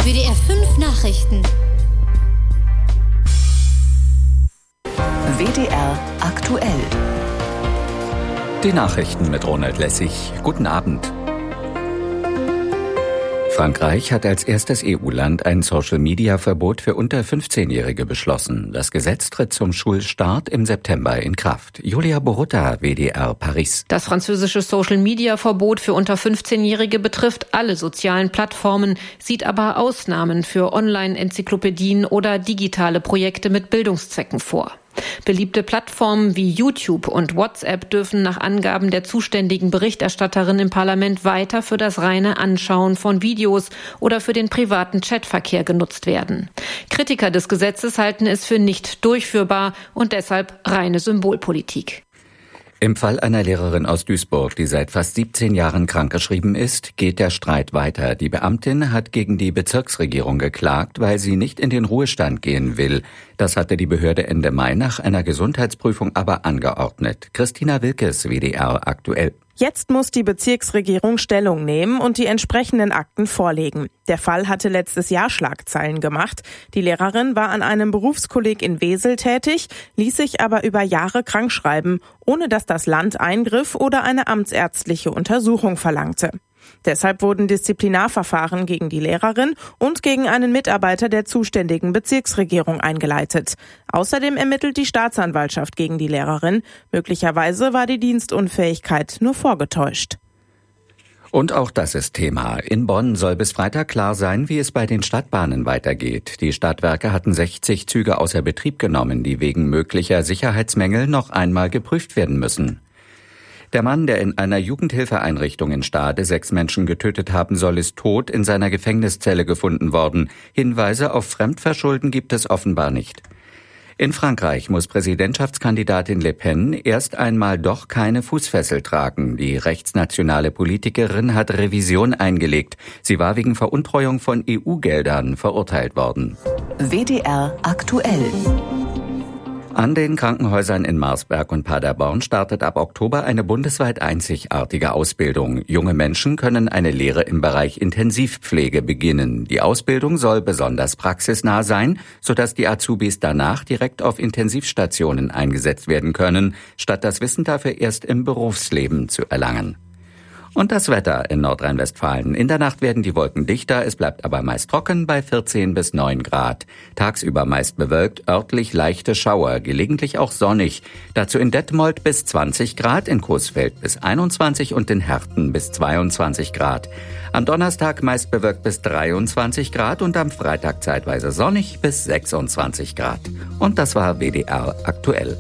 WDR 5 Nachrichten. WDR aktuell. Die Nachrichten mit Ronald Lessig. Guten Abend. Frankreich hat als erstes EU-Land ein Social-Media-Verbot für unter 15-Jährige beschlossen. Das Gesetz tritt zum Schulstart im September in Kraft. Julia Borutta, WDR Paris. Das französische Social-Media-Verbot für unter 15-Jährige betrifft alle sozialen Plattformen, sieht aber Ausnahmen für Online-Enzyklopädien oder digitale Projekte mit Bildungszwecken vor. Beliebte Plattformen wie YouTube und WhatsApp dürfen nach Angaben der zuständigen Berichterstatterin im Parlament weiter für das reine Anschauen von Videos oder für den privaten Chatverkehr genutzt werden. Kritiker des Gesetzes halten es für nicht durchführbar und deshalb reine Symbolpolitik. Im Fall einer Lehrerin aus Duisburg, die seit fast 17 Jahren krankgeschrieben ist, geht der Streit weiter. Die Beamtin hat gegen die Bezirksregierung geklagt, weil sie nicht in den Ruhestand gehen will. Das hatte die Behörde Ende Mai nach einer Gesundheitsprüfung aber angeordnet. Christina Wilkes, WDR aktuell. Jetzt muss die Bezirksregierung Stellung nehmen und die entsprechenden Akten vorlegen. Der Fall hatte letztes Jahr Schlagzeilen gemacht. Die Lehrerin war an einem Berufskolleg in Wesel tätig, ließ sich aber über Jahre krankschreiben, ohne dass das Land eingriff oder eine amtsärztliche Untersuchung verlangte. Deshalb wurden Disziplinarverfahren gegen die Lehrerin und gegen einen Mitarbeiter der zuständigen Bezirksregierung eingeleitet. Außerdem ermittelt die Staatsanwaltschaft gegen die Lehrerin. Möglicherweise war die Dienstunfähigkeit nur vorgetäuscht. Und auch das ist Thema. In Bonn soll bis Freitag klar sein, wie es bei den Stadtbahnen weitergeht. Die Stadtwerke hatten 60 Züge außer Betrieb genommen, die wegen möglicher Sicherheitsmängel noch einmal geprüft werden müssen. Der Mann, der in einer Jugendhilfeeinrichtung in Stade 6 Menschen getötet haben soll, ist tot in seiner Gefängniszelle gefunden worden. Hinweise auf Fremdverschulden gibt es offenbar nicht. In Frankreich muss Präsidentschaftskandidatin Le Pen erst einmal doch keine Fußfessel tragen. Die rechtsnationale Politikerin hat Revision eingelegt. Sie war wegen Veruntreuung von EU-Geldern verurteilt worden. WDR aktuell. An den Krankenhäusern in Marsberg und Paderborn startet ab Oktober eine bundesweit einzigartige Ausbildung. Junge Menschen können eine Lehre im Bereich Intensivpflege beginnen. Die Ausbildung soll besonders praxisnah sein, sodass die Azubis danach direkt auf Intensivstationen eingesetzt werden können, statt das Wissen dafür erst im Berufsleben zu erlangen. Und das Wetter in Nordrhein-Westfalen. In der Nacht werden die Wolken dichter, es bleibt aber meist trocken bei 14 bis 9 Grad. Tagsüber meist bewölkt, örtlich leichte Schauer, gelegentlich auch sonnig. Dazu in Detmold bis 20 Grad, in Coesfeld bis 21 und in Herten bis 22 Grad. Am Donnerstag meist bewölkt bis 23 Grad und am Freitag zeitweise sonnig bis 26 Grad. Und das war WDR aktuell.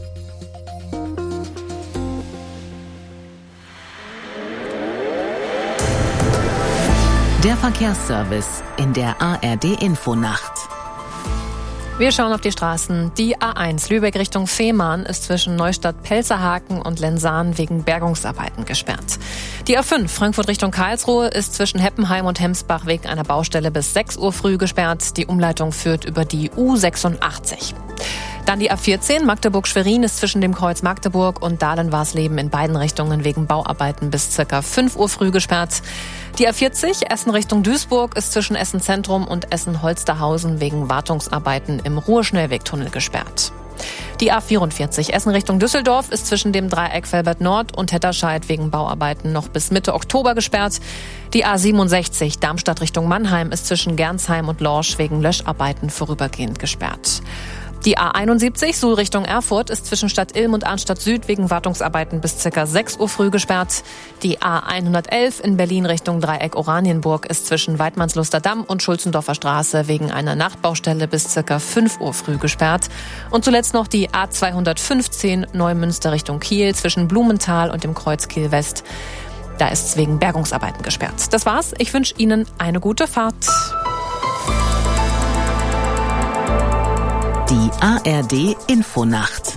Der Verkehrsservice in der ARD-Infonacht. Wir schauen auf die Straßen. Die A1 Lübeck Richtung Fehmarn ist zwischen Neustadt-Pelzerhaken und Lensahn wegen Bergungsarbeiten gesperrt. Die A5 Frankfurt Richtung Karlsruhe ist zwischen Heppenheim und Hemsbach wegen einer Baustelle bis 6 Uhr früh gesperrt. Die Umleitung führt über die U86. Dann die A14 Magdeburg-Schwerin ist zwischen dem Kreuz Magdeburg und Dahlen-Warsleben in beiden Richtungen wegen Bauarbeiten bis ca. 5 Uhr früh gesperrt. Die A40 Essen Richtung Duisburg ist zwischen Essen Zentrum und Essen-Holsterhausen wegen Wartungsarbeiten im Ruhr-Schnellwegtunnel gesperrt. Die A44 Essen Richtung Düsseldorf ist zwischen dem Dreieck Velbert Nord und Hetterscheid wegen Bauarbeiten noch bis Mitte Oktober gesperrt. Die A67 Darmstadt Richtung Mannheim ist zwischen Gernsheim und Lorsch wegen Löscharbeiten vorübergehend gesperrt. Die A71 Suhl Richtung Erfurt ist zwischen Stadt Ilm und Arnstadt Süd wegen Wartungsarbeiten bis ca. 6 Uhr früh gesperrt. Die A111 in Berlin Richtung Dreieck Oranienburg ist zwischen Weidmannsluster Damm und Schulzendorfer Straße wegen einer Nachtbaustelle bis ca. 5 Uhr früh gesperrt. Und zuletzt noch die A215 Neumünster Richtung Kiel zwischen Blumenthal und dem Kreuz Kiel West. Da ist es wegen Bergungsarbeiten gesperrt. Das war's. Ich wünsche Ihnen eine gute Fahrt. Die ARD-Infonacht.